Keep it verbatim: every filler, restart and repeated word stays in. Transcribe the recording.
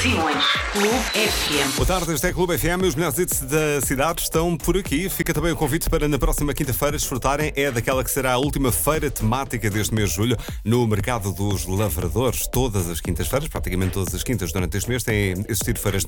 Simões. Clube F M. Boa tarde, este é Clube F M e os melhores hits da cidade estão por aqui. Fica também o convite para na próxima quinta-feira desfrutarem. É daquela que será a última feira temática deste mês de julho no Mercado dos Lavradores. Todas as quintas-feiras, praticamente todas as quintas durante este mês, têm existido feiras